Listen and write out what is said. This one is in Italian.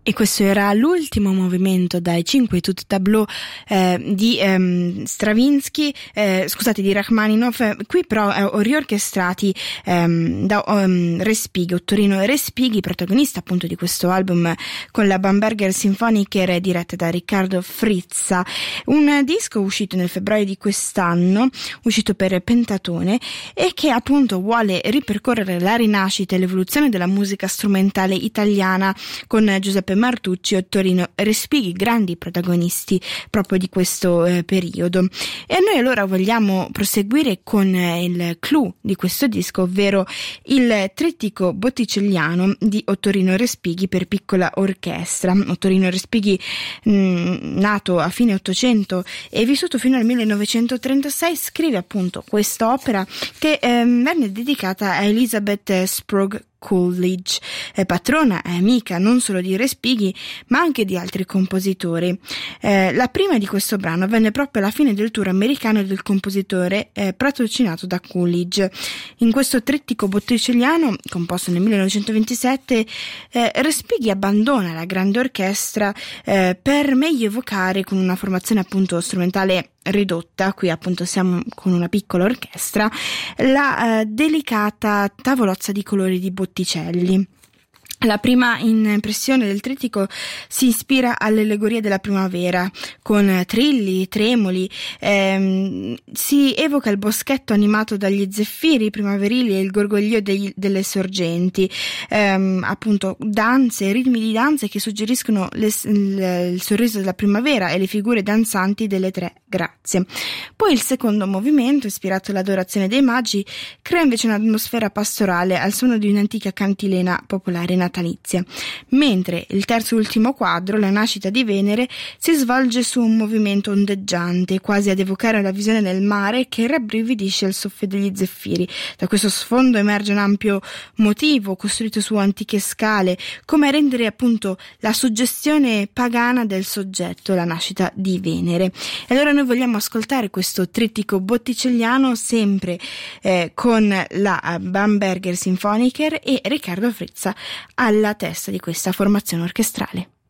E questo era l'ultimo movimento dai 5 Tout Tableau di Stravinsky, di Rachmaninov, qui però riorchestrati da Respighi, Ottorino Respighi, protagonista appunto di questo album con la Bamberger Symphoniker, diretta da Riccardo Frizza. Un disco uscito nel febbraio di quest'anno, uscito per Pentatone, e che appunto vuole ripercorrere la rinascita e l'evoluzione della musica strumentale italiana con Giuseppe Martucci e Ottorino Respighi, grandi protagonisti proprio di questo periodo. E noi allora vogliamo proseguire con il clou di questo disco, ovvero il trittico botticelliano di Ottorino Respighi per piccola orchestra. Ottorino Respighi, nato a fine Ottocento e vissuto fino al 1936, scrive appunto quest'opera che venne dedicata a Elizabeth Sprague Coolidge, patrona e amica non solo di Respighi ma anche di altri compositori. La prima di questo brano venne proprio alla fine del tour americano del compositore, patrocinato da Coolidge. In questo trittico botticelliano, composto nel 1927, Respighi abbandona la grande orchestra per meglio evocare, con una formazione appunto strumentale ridotta, qui appunto siamo con una piccola orchestra, la delicata tavolozza di colori di Botticelli. La prima impressione del trittico si ispira all'allegoria della primavera, con trilli, tremoli, si evoca il boschetto animato dagli zeffiri primaverili e il gorgoglio delle sorgenti, appunto danze, ritmi di danze che suggeriscono il sorriso della primavera e le figure danzanti delle tre grazie. Poi il secondo movimento, ispirato all'adorazione dei magi, crea invece un'atmosfera pastorale al suono di un'antica cantilena popolare natalizia, mentre il terzo e ultimo quadro, la nascita di Venere, si svolge su un movimento ondeggiante, quasi ad evocare la visione del mare che rabbrividisce al soffio degli zeffiri. Da questo sfondo emerge un ampio motivo costruito su antiche scale, come a rendere appunto la suggestione pagana del soggetto, la nascita di Venere. E allora noi vogliamo ascoltare questo trittico botticelliano sempre con la Bamberger Symphoniker e Riccardo Frizza alla testa di questa formazione orchestrale.